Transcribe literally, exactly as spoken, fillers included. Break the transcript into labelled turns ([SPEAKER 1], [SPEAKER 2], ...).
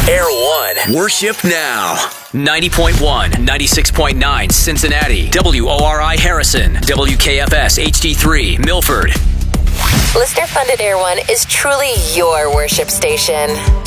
[SPEAKER 1] Air One. Worship now. ninety point one, ninety-six point nine Cincinnati, W O R I Harrison, W K F S H D three Milford.
[SPEAKER 2] Listener-funded Air One is truly your worship station.